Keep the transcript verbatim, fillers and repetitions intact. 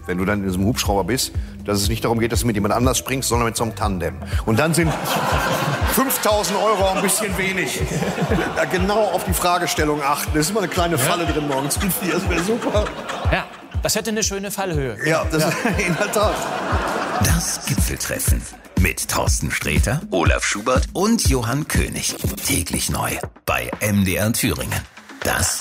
wenn du dann in diesem Hubschrauber bist, dass es nicht darum geht, dass du mit jemand anders springst, sondern mit so einem Tandem. Und dann sind fünftausend Euro ein bisschen wenig. Da genau auf die Fragestellung achten. Da ist immer eine kleine Falle ja. drin morgens. Das wäre super. Ja, das hätte eine schöne Fallhöhe. Ja, das ja. in der Tat. Das Gipfeltreffen mit Thorsten Sträter, Olaf Schubert und Johann König. Täglich neu bei M D R Thüringen. Das